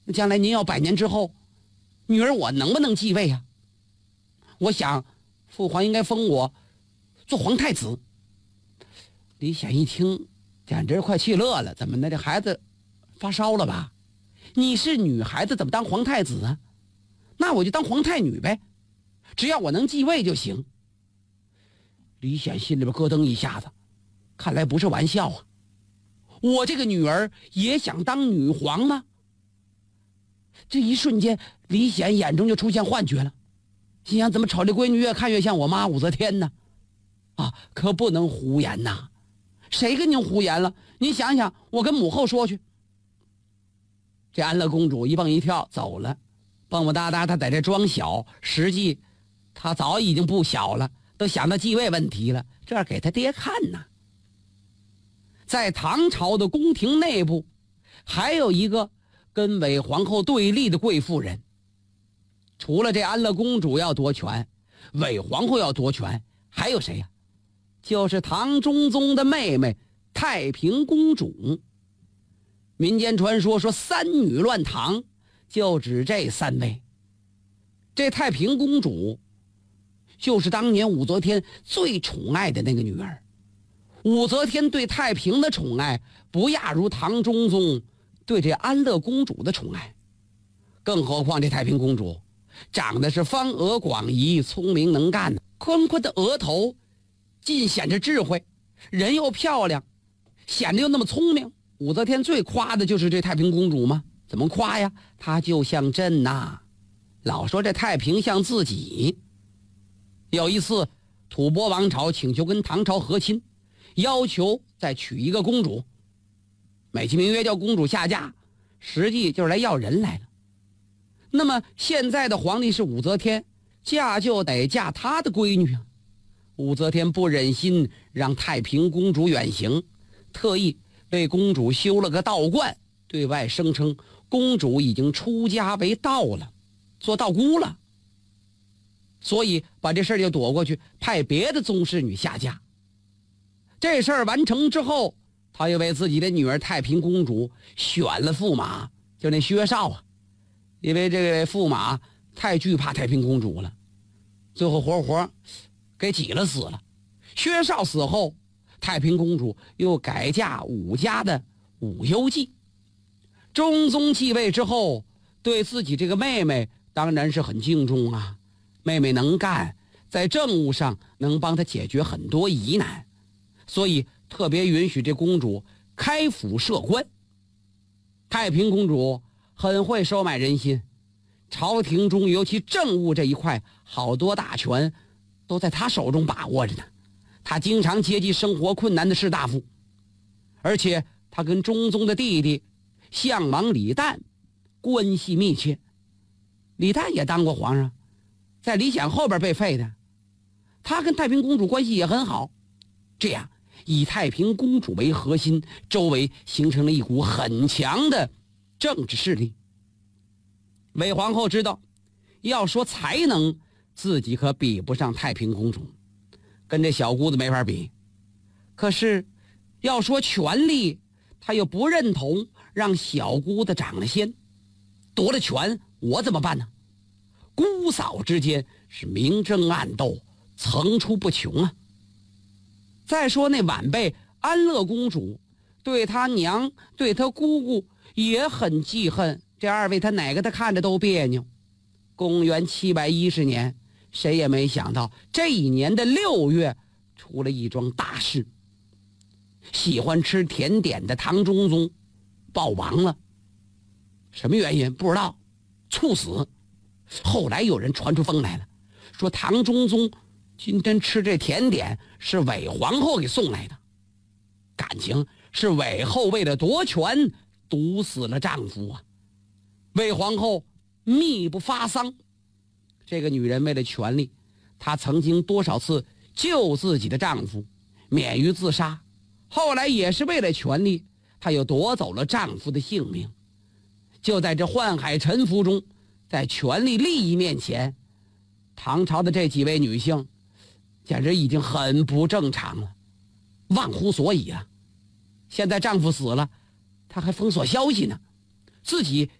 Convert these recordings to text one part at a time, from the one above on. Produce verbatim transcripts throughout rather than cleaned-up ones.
将来您要百年之后，女儿我能不能继位啊？我想父皇应该封我做皇太子。李显一听，简直快气乐了，怎么的？这孩子发烧了吧？你是女孩子，怎么当皇太子啊？那我就当皇太女呗，只要我能继位就行。李显心里边咯噔一下子，看来不是玩笑啊！我这个女儿也想当女皇吗？这一瞬间，李显眼中就出现幻觉了，心想：怎么瞅这闺女越看越像我妈武则天呢？啊，可不能胡言呐！谁跟您胡言了？您想想，我跟母后说去。这安乐公主一蹦一跳走了，蹦蹦哒哒，她在这装小，实际她早已经不小了，都想到继位问题了，这样给她爹看呢。在唐朝的宫廷内部，还有一个跟韦皇后对立的贵妇人。除了这安乐公主要夺权，韦皇后要夺权，还有谁呀？就是唐中宗的妹妹太平公主。民间传说说三女乱唐，就指这三位。这太平公主就是当年武则天最宠爱的那个女儿。武则天对太平的宠爱不亚如唐中宗对这安乐公主的宠爱，更何况这太平公主长得是方额广仪，聪明能干，宽宽的额头尽显着智慧，人又漂亮，显得又那么聪明。武则天最夸的就是这太平公主吗？怎么夸呀？她就像朕呐，老说这太平像自己。有一次吐蕃王朝请求跟唐朝和亲，要求再娶一个公主，美其名曰叫公主下嫁，实际就是来要人来了。那么现在的皇帝是武则天，嫁就得嫁她的闺女啊。武则天不忍心让太平公主远行，特意为公主修了个道观，对外声称公主已经出家为道了，做道姑了。所以把这事儿就躲过去，派别的宗室女下嫁。这事儿完成之后，他又为自己的女儿太平公主选了驸马，就那薛绍啊。因为这个驸马太惧怕太平公主了，最后活活给挤了死了。薛绍死后，太平公主又改嫁武家的武攸暨。中宗继位之后，对自己这个妹妹当然是很敬重啊，妹妹能干，在政务上能帮她解决很多疑难，所以特别允许这公主开府设官。太平公主很会收买人心，朝廷中尤其政务这一块，好多大权都在她手中把握着呢。她经常接济生活困难的士大夫，而且她跟中宗的弟弟相王李旦关系密切。李旦也当过皇上，在李显后边被废的，他跟太平公主关系也很好。这样以太平公主为核心，周围形成了一股很强的政治势力。韦皇后知道，要说才能，自己可比不上太平公主，跟这小姑子没法比。可是要说权力，她又不认同让小姑子掌了先，夺了权我怎么办呢？姑嫂之间是明争暗斗，层出不穷啊。再说那晚辈安乐公主，对她娘对她姑姑也很记恨，这二位她哪个她看着都别扭。公元七百一十年，谁也没想到这一年的六月出了一桩大事。喜欢吃甜点的唐中宗暴亡了，什么原因不知道，猝死。后来有人传出风来了，说唐中宗今天吃这甜点是韦皇后给送来的，感情是韦后为了夺权毒死了丈夫啊。韦皇后秘不发丧，这个女人为了权力，她曾经多少次救自己的丈夫免于自杀，后来也是为了权力，她又夺走了丈夫的性命。就在这宦海沉浮中，在权力利益面前，唐朝的这几位女性简直已经很不正常了，忘乎所以啊。现在丈夫死了，她还封锁消息呢，自己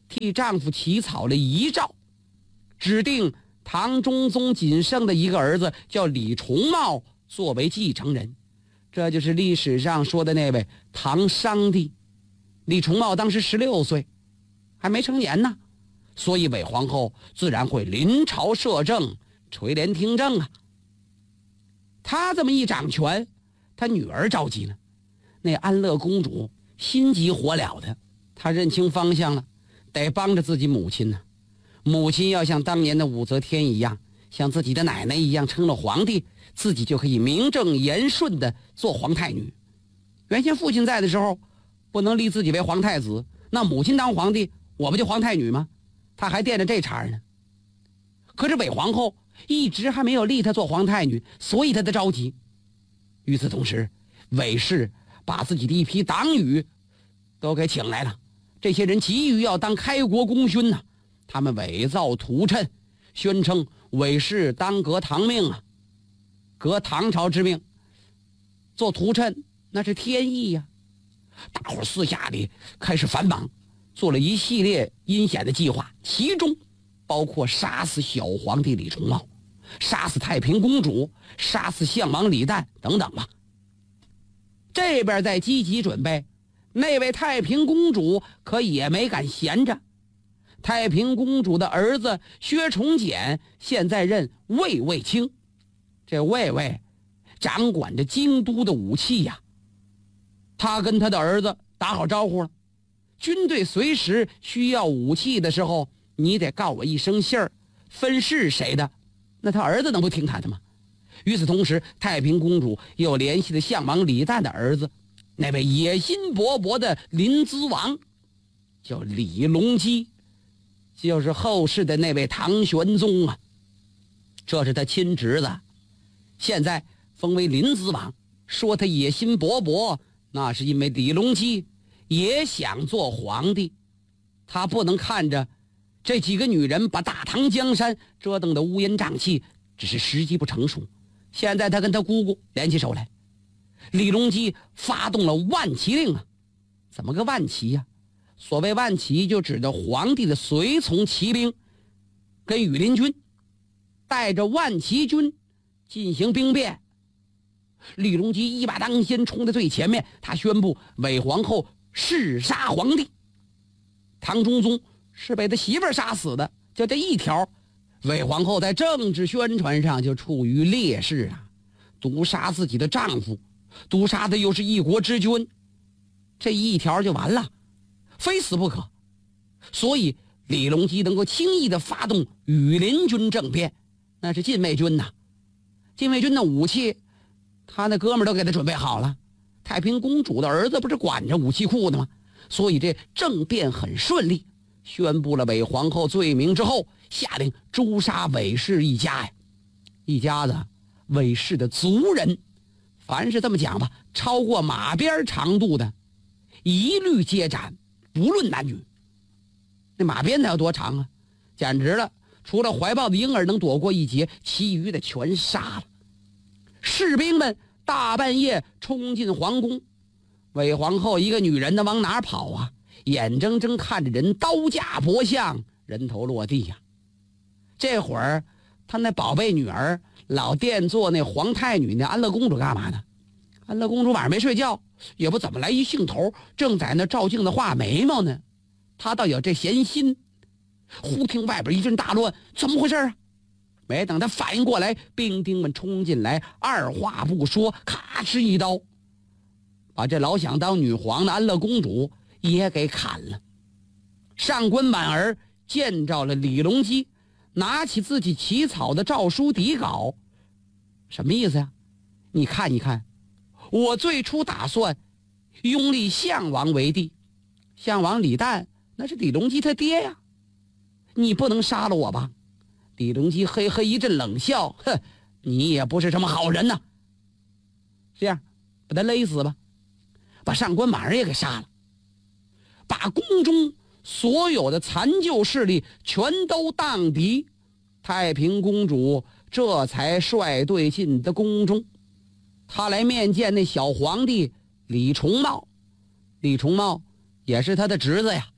替丈夫起草了遗诏，指定唐中宗仅剩的一个儿子叫李重茂作为继承人，这就是历史上说的那位唐商帝。李重茂当时十六岁，还没成年呢，所以韦皇后自然会临朝摄政，垂帘听政啊。她这么一掌权，她女儿着急了，那安乐公主心急火燎的，她认清方向了，得帮着自己母亲呢。母亲要像当年的武则天一样，像自己的奶奶一样称了皇帝，自己就可以名正言顺的做皇太女。原先父亲在的时候不能立自己为皇太子，那母亲当皇帝，我不就皇太女吗？他还惦着这茬呢。可是韦皇后一直还没有立她做皇太女，所以她的着急。与此同时，韦氏把自己的一批党羽都给请来了，这些人急于要当开国功勋呐、啊，他们伪造图谶，宣称韦氏当革唐命啊，革唐朝之命。做图谶那是天意呀、啊，大伙私下里开始反绑，做了一系列阴险的计划，其中包括杀死小皇帝李重茂，杀死太平公主，杀死相王李旦等等吧。这边在积极准备，那位太平公主可也没敢闲着。太平公主的儿子薛崇简现在任卫卫卿，这卫卫掌管着京都的武器呀。他跟他的儿子打好招呼了，军队随时需要武器的时候，你得告我一声信儿，分是谁的，那他儿子能不听他的吗？与此同时，太平公主又联系了相王李旦的儿子，那位野心勃勃的临淄王，叫李隆基，就是后世的那位唐玄宗啊，这是他亲侄子，现在封为临淄王。说他野心勃勃，那是因为李隆基也想做皇帝，他不能看着这几个女人把大唐江山折腾得乌烟瘴气，只是时机不成熟。现在他跟他姑姑联起手来，李隆基发动了万骑令啊。怎么个万骑呀、啊？所谓万骑，就指的皇帝的随从骑兵跟羽林军，带着万骑军进行兵变。李隆基一马当先，冲在最前面，他宣布韦皇后弑杀皇帝，唐中宗是被他媳妇儿杀死的，就这一条。韦皇后在政治宣传上就处于劣势啊，毒杀自己的丈夫，毒杀的又是一国之君，这一条就完了，非死不可。所以李隆基能够轻易的发动羽林军政变，那是禁卫军呐。禁卫军的武器他那哥们儿都给他准备好了，太平公主的儿子不是管着武器库的吗？所以这政变很顺利。宣布了韦皇后罪名之后，下令诛杀韦氏一家呀，一家子韦氏的族人，凡是这么讲吧，超过马鞭长度的，一律皆斩，不论男女。那马鞭它有多长啊？简直了，除了怀抱的婴儿能躲过一劫，其余的全杀了。士兵们大半夜冲进皇宫，韦皇后一个女人呢，往哪儿跑啊？眼睁睁看着人刀架脖项，人头落地呀、啊！这会儿他那宝贝女儿老惦做那皇太女那安乐公主干嘛呢？安乐公主晚上没睡觉，也不怎么来一兴头，正在那照镜子画眉毛呢。她倒有这闲心。忽听外边一阵大乱，怎么回事啊？没等她反应过来，兵丁们冲进来，二话不说，咔哧一刀，把这老想当女皇的安乐公主也给砍了。上官婉儿见着了李隆基，拿起自己起草的诏书底稿，什么意思呀？你看一看，我最初打算拥立项王为帝，项王李旦那是李隆基他爹呀，你不能杀了我吧？李隆基嘿嘿一阵冷笑，哼，你也不是什么好人呐。这样，把他勒死吧，把上官婉儿也给杀了。把宫中所有的残旧势力全都荡涤，太平公主这才率队进的宫中。她来面见那小皇帝李重茂，李重茂也是他的侄子呀，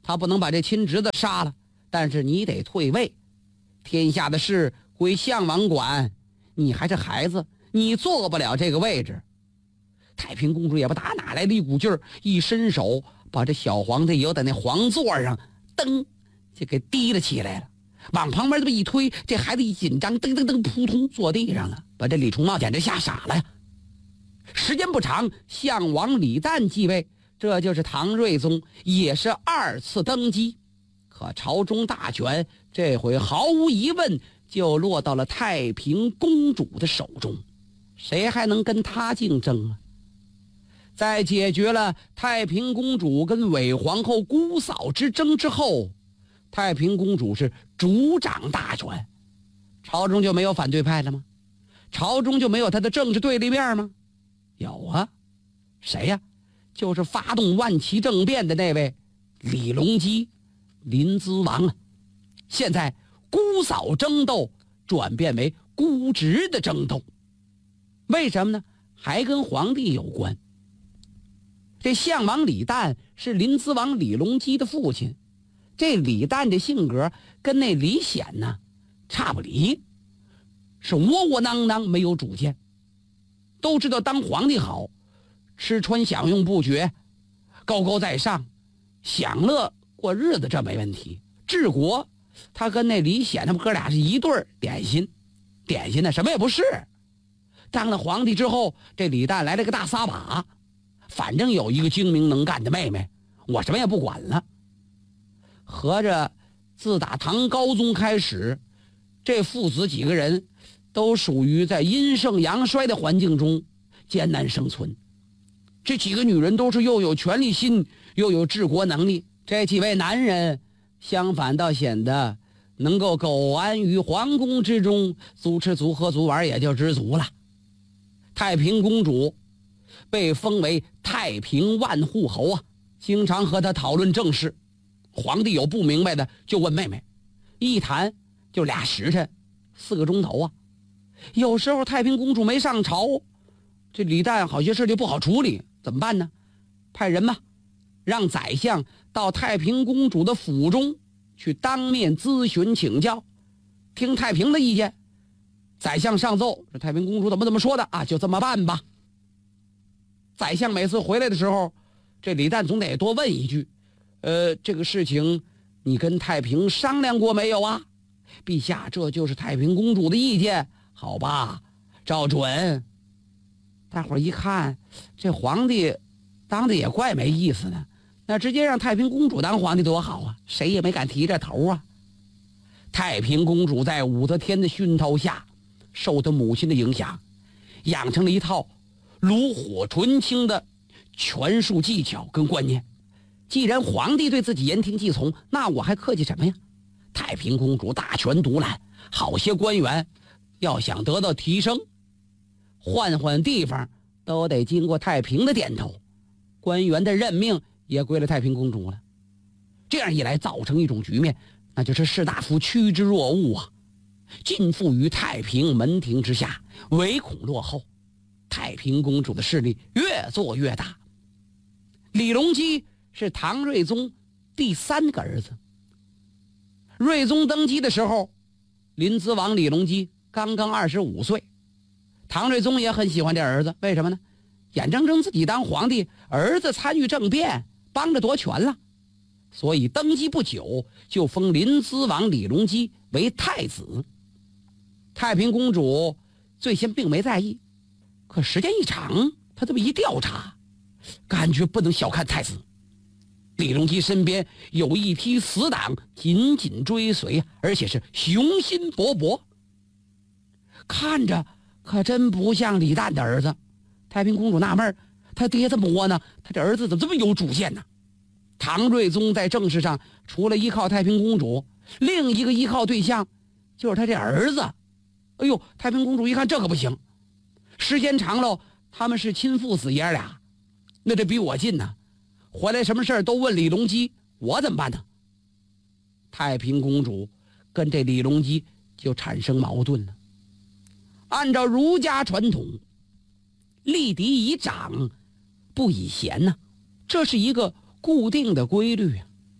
他不能把这亲侄子杀了，但是你得退位，天下的事归项王管，你还是孩子，你做不了这个位置。太平公主也不打哪来的一股劲儿，一伸手把这小皇帝由在那皇座上噔就给提了起来了，往旁边这么一推，这孩子一紧张，噔噔噔扑通坐地上了，把这李重茂简直吓傻了呀。时间不长，项王李旦继位，这就是唐睿宗，也是二次登基。可朝中大权这回毫无疑问就落到了太平公主的手中，谁还能跟她竞争啊？在解决了太平公主跟韦皇后姑嫂之争之后，太平公主是主掌大权，朝中就没有反对派了吗？朝中就没有她的政治对立面吗？有啊，谁呀？就是发动万旗政变的那位李隆基，临淄王啊。现在姑嫂争斗转变为姑侄的争斗，为什么呢？还跟皇帝有关。这项王李旦是临淄王李隆基的父亲，这李旦的性格跟那李显呢差不离，是窝窝囊囊，没有主见。都知道当皇帝好，吃穿享用不绝，高高在上，享乐过日子，这没问题。治国他跟那李显他们哥俩是一对儿点心，点心呢什么也不是。当了皇帝之后，这李旦来了个大撒把，反正有一个精明能干的妹妹，我什么也不管了。合着自打唐高宗开始，这父子几个人都属于在阴盛阳衰的环境中艰难生存。这几个女人都是又有权力心又有治国能力，这几位男人相反倒显得能够苟安于皇宫之中，足吃足喝足玩也就知足了。太平公主被封为太平万户侯啊，经常和她讨论政事，皇帝有不明白的就问妹妹，一谈就俩时辰四个钟头啊。有时候太平公主没上朝，这李旦好些事就不好处理，怎么办呢？派人嘛，让宰相到太平公主的府中去当面咨询请教，听太平的意见。宰相上奏，这太平公主怎么怎么说的啊，就这么办吧。宰相每次回来的时候，这李旦总得多问一句，呃，这个事情你跟太平商量过没有啊？陛下，这就是太平公主的意见，好吧，照准。大伙儿一看，这皇帝当的也怪没意思的，那直接让太平公主当皇帝多好啊，谁也没敢提这头啊。太平公主在武则天的熏陶下，受她母亲的影响，养成了一套炉火纯青的权术技巧跟观念。既然皇帝对自己言听计从，那我还客气什么呀？太平公主大权独揽，好些官员要想得到提升，换换地方都得经过太平的点头，官员的任命也归了太平公主了。这样一来，造成一种局面，那就是士大夫趋之若鹜啊，尽附于太平门庭之下，唯恐落后。太平公主的势力越做越大。李隆基是唐睿宗第三个儿子。睿宗登基的时候，临淄王李隆基刚刚二十五岁。唐睿宗也很喜欢这儿子，为什么呢？眼睁睁自己当皇帝，儿子参与政变，帮着夺权了，所以登基不久就封临淄王李隆基为太子。太平公主最先并没在意，可时间一长，他这么一调查，感觉不能小看太子。李隆基身边有一批死党紧紧追随，而且是雄心勃勃，看着可真不像李旦的儿子。太平公主纳闷，他爹这么窝囊，他这儿子怎么这么有主见呢？唐睿宗在政事上除了依靠太平公主，另一个依靠对象就是他这儿子。哎呦，太平公主一看这可不行，时间长了，他们是亲父子爷俩，那得比我近呢。回来什么事儿都问李隆基，我怎么办呢？太平公主跟这李隆基就产生矛盾了。按照儒家传统，立嫡以长，不以贤呐、啊，这是一个固定的规律啊。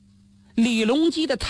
李隆基的